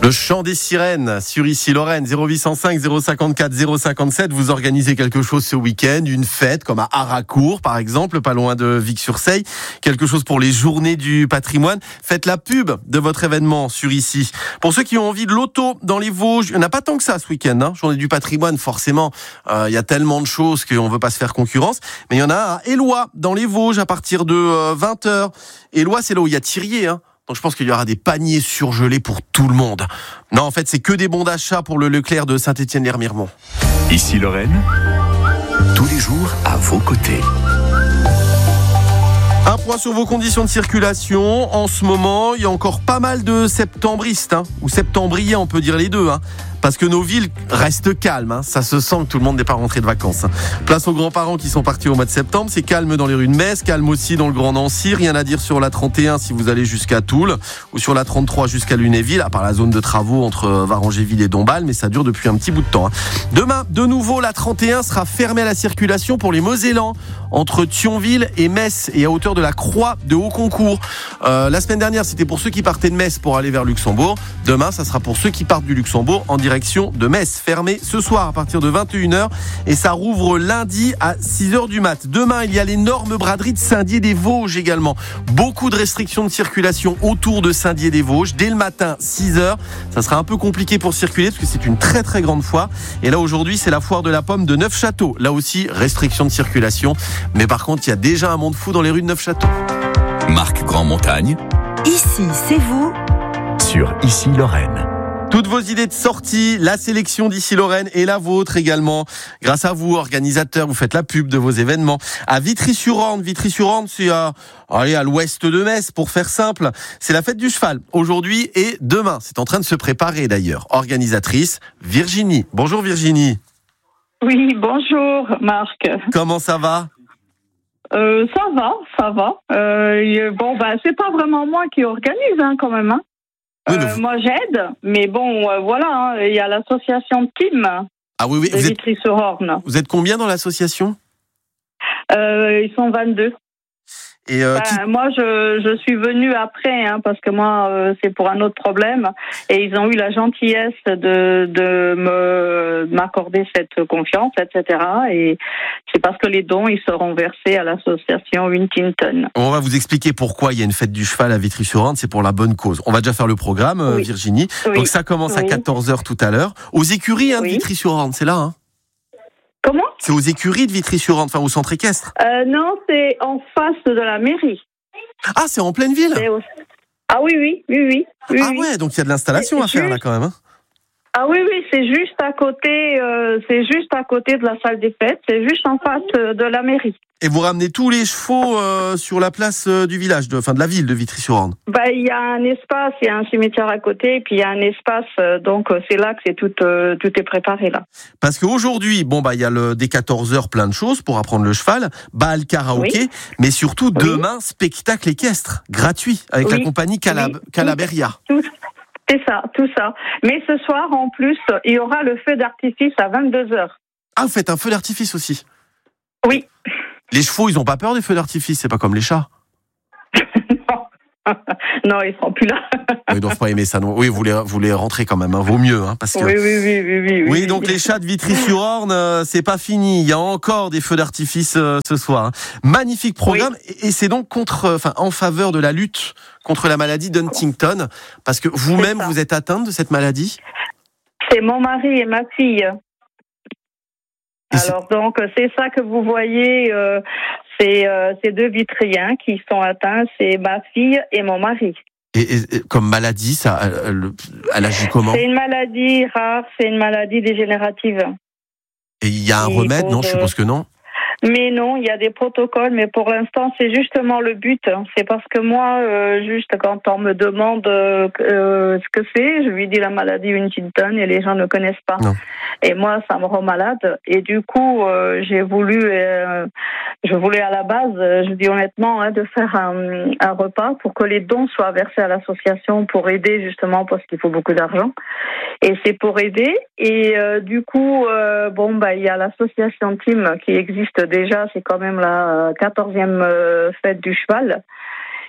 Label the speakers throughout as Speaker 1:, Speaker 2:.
Speaker 1: Le chant des sirènes sur Ici Lorraine, 0805 054 057. Vous organisez quelque chose ce week-end, une fête comme à Harracourt par exemple, pas loin de Vic-sur-Seille, quelque chose pour les journées du patrimoine. Faites la pub de votre événement sur Ici. Pour ceux qui ont envie de l'auto dans les Vosges, il n'y en a pas tant que ça ce week-end, hein. Journée du patrimoine, forcément, il y a tellement de choses qu'on ne veut pas se faire concurrence. Mais il y en a à Éloie, dans les Vosges, à partir de 20h. Éloie, c'est là où il y a Thirier, hein. Donc je pense qu'il y aura des paniers surgelés pour tout le monde. Non, en fait, c'est que des bons d'achat pour le Leclerc de Saint-Étienne-l'Hermiremont.
Speaker 2: Ici Lorraine, tous les jours à vos côtés.
Speaker 1: Un point sur vos conditions de circulation. En ce moment, il y a encore pas mal de septembristes, hein, ou septembriers, on peut dire les deux, hein, parce que nos villes restent calmes, hein. Ça se sent que tout le monde n'est pas rentré de vacances, hein. Place aux grands-parents qui sont partis au mois de septembre. C'est calme dans les rues de Metz, calme aussi dans le Grand Nancy. Rien à dire sur la 31 si vous allez jusqu'à Toul, ou sur la 33 jusqu'à Lunéville, à part la zone de travaux entre Varangéville et Dombasle, mais ça dure depuis un petit bout de temps, hein. Demain, de nouveau, la 31 sera fermée à la circulation pour les Mosellans, entre Thionville et Metz, et à hauteur de la Croix de Haut-Concours. La semaine dernière, c'était pour ceux qui partaient de Metz pour aller vers Luxembourg. Demain, ça sera pour ceux qui partent du Luxembourg en direction de Metz. Fermé ce soir à partir de 21h et ça rouvre lundi à 6h du mat. Demain, il y a l'énorme braderie de Saint-Dié-des-Vosges également. Beaucoup de restrictions de circulation autour de Saint-Dié-des-Vosges. Dès le matin, 6h, ça sera un peu compliqué pour circuler parce que c'est une très très grande foire. Et là, aujourd'hui, c'est la foire de la pomme de Neufchâteau. Là aussi, restriction de circulation. Mais par contre, il y a déjà un monde fou dans les rues de Neufchâteau.
Speaker 2: Marc Grand-Montagne.
Speaker 3: Ici, c'est vous.
Speaker 2: Sur Ici Lorraine.
Speaker 1: Toutes vos idées de sortie, la sélection d'Ici Lorraine et la vôtre également. Grâce à vous, organisateurs, vous faites la pub de vos événements. À Vitry-sur-Orne, c'est à l'ouest de Metz, pour faire simple. C'est la fête du cheval, aujourd'hui et demain. C'est en train de se préparer d'ailleurs. Organisatrice, Virginie. Bonjour Virginie.
Speaker 4: Oui, bonjour Marc.
Speaker 1: Comment ça va ?
Speaker 4: Ça va. C'est pas vraiment moi qui organise, hein, quand même, hein.
Speaker 1: Oui,
Speaker 4: Moi, j'aide, mais bon, voilà, hein, il y a l'association Team de Vitry-sur-Orne.
Speaker 1: Vous êtes combien dans l'association ?
Speaker 4: Ils sont 22.
Speaker 1: Et
Speaker 4: moi, je suis venue après, hein, parce que moi, c'est pour un autre problème. Et ils ont eu la gentillesse de m'accorder cette confiance, etc. Et c'est parce que les dons, ils seront versés à l'association Wintington.
Speaker 1: On va vous expliquer pourquoi il y a une fête du cheval à Vitry-sur-Orne. C'est pour la bonne cause. On va déjà faire le programme, oui. Virginie. Oui. Donc ça commence à 14h tout à l'heure. Aux écuries, hein, de Vitry-sur-Orne, c'est là, hein.
Speaker 4: Comment ?
Speaker 1: C'est aux écuries de Vitry-sur-Orne, enfin au centre équestre.
Speaker 4: Non, c'est en face de la mairie.
Speaker 1: Ah, c'est en pleine ville ?
Speaker 4: Ah oui.
Speaker 1: Ouais, donc il y a de l'installation à faire là quand même, hein.
Speaker 4: Ah oui, c'est juste à côté de la salle des fêtes, c'est juste en face de la mairie.
Speaker 1: Et vous ramenez tous les chevaux sur la place du village, de la ville de Vitry-sur-Orne.
Speaker 4: Il y a un espace, il y a un cimetière à côté, et puis il y a un espace, donc c'est là que c'est tout est préparé là.
Speaker 1: Parce qu'aujourd'hui, il y a dès 14h plein de choses pour apprendre le cheval, bal karaoké, mais surtout demain spectacle équestre gratuit avec la compagnie Calaberia.
Speaker 4: Tout ça. Mais ce soir, en plus, il y aura le feu d'artifice à 22h.
Speaker 1: Ah, vous faites un feu d'artifice aussi ?
Speaker 4: Oui.
Speaker 1: Les chevaux, ils n'ont pas peur des feux d'artifice, c'est pas comme les chats.
Speaker 4: Non, ils sont plus là.
Speaker 1: Ils doivent pas aimer ça, non. Oui, vous les rentrez quand même, hein. Vaut mieux, hein, parce que. Oui, donc les chats de Vitry-sur-Orne, c'est pas fini. Il y a encore des feux d'artifice ce soir, hein. Magnifique programme, et c'est donc en faveur de la lutte contre la maladie d'Huntington, parce que vous-même vous êtes atteinte de cette maladie.
Speaker 4: C'est mon mari et ma fille. Alors donc c'est ça que vous voyez, c'est deux Vitriens qui sont atteints, c'est ma fille et mon mari.
Speaker 1: Et comme maladie, ça, elle agit comment ?
Speaker 4: C'est une maladie rare, c'est une maladie dégénérative.
Speaker 1: Et il y a un remède, non ? Je suppose que non.
Speaker 4: Mais non, il y a des protocoles, mais pour l'instant, c'est justement le but. C'est parce que moi, juste quand on me demande ce que c'est, je lui dis la maladie Huntington et les gens ne connaissent pas. Non. Et moi, ça me rend malade. Et du coup, je voulais à la base, je dis honnêtement, de faire un repas pour que les dons soient versés à l'association pour aider justement parce qu'il faut beaucoup d'argent. Et c'est pour aider. Et du coup, il y a l'association Team qui existe déjà. C'est quand même la 14e fête du cheval.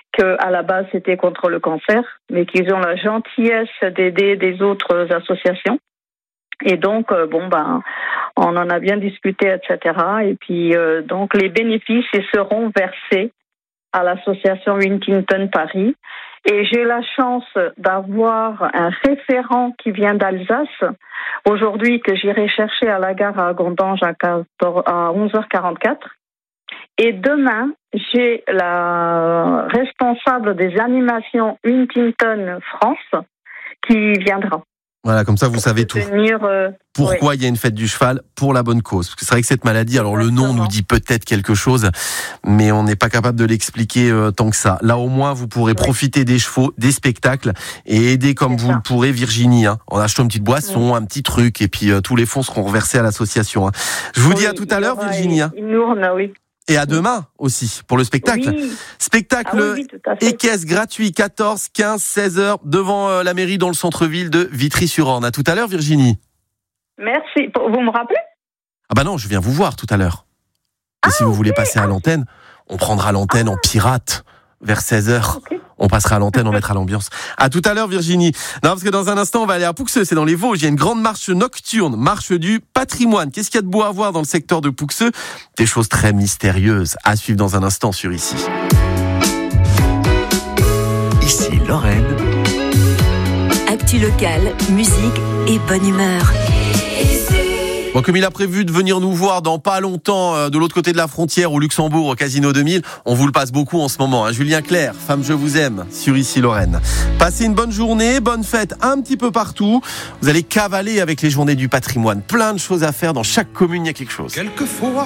Speaker 4: qu'à la base c'était contre le cancer, mais qu'ils ont la gentillesse d'aider des autres associations. Et donc, on en a bien discuté, etc. Et puis, donc, les bénéfices ils seront versés à l'association Huntington Paris. Et j'ai la chance d'avoir un référent qui vient d'Alsace, aujourd'hui, que j'irai chercher à la gare à Gondange à 11h44. Et demain, j'ai la responsable des animations Huntington France qui viendra.
Speaker 1: Voilà, comme ça vous savez tout. Pourquoi il y a une fête du cheval? Pour la bonne cause. Parce que c'est vrai que cette maladie, alors le nom nous dit peut-être quelque chose, mais on n'est pas capable de l'expliquer tant que ça. Là au moins vous pourrez profiter des chevaux, des spectacles et aider comme vous le pourrez Virginie, en achetant une petite boisson, un petit truc, et puis tous les fonds seront reversés à l'association. Je vous dis à tout à l'heure Virginie.
Speaker 4: Une urne, oui.
Speaker 1: Et à demain aussi, pour le spectacle.
Speaker 4: Oui.
Speaker 1: Spectacle équestre gratuit, 14, 15, 16 heures, devant la mairie dans le centre-ville de Vitry-sur-Orne. À tout à l'heure, Virginie.
Speaker 4: Merci. Vous me rappelez?
Speaker 1: Ah bah non, je viens vous voir tout à l'heure. Et si vous voulez passer à l'antenne, on prendra l'antenne en pirate vers 16 heures. Okay. On passera à l'antenne, on mettra l'ambiance. À tout à l'heure, Virginie. Non, parce que dans un instant, on va aller à Pouxeux, c'est dans les Vosges. Il y a une grande marche nocturne, marche du patrimoine. Qu'est-ce qu'il y a de beau à voir dans le secteur de Pouxeux? Des choses très mystérieuses à suivre dans un instant sur Ici.
Speaker 2: Ici, Lorraine.
Speaker 3: Actu locale, musique et bonne humeur.
Speaker 1: Bon, comme il a prévu de venir nous voir dans pas longtemps de l'autre côté de la frontière au Luxembourg, au Casino 2000, on vous le passe beaucoup en ce moment. Julien Clerc, Femme je vous aime, sur Ici Lorraine. Passez une bonne journée, bonne fête un petit peu partout. Vous allez cavaler avec les journées du patrimoine. Plein de choses à faire dans chaque commune, il y a quelque chose.
Speaker 5: Quelquefois